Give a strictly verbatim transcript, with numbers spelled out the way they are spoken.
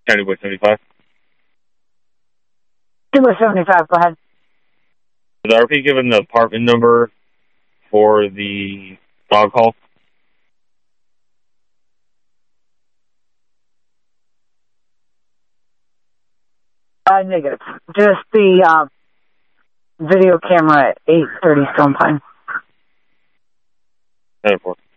County Boy seventy-five. County Boy seventy-five, go ahead. Is R P given the apartment number for the dog call? Uh, negative. Just the uh, video camera at eight thirty Stone Pine. ten four.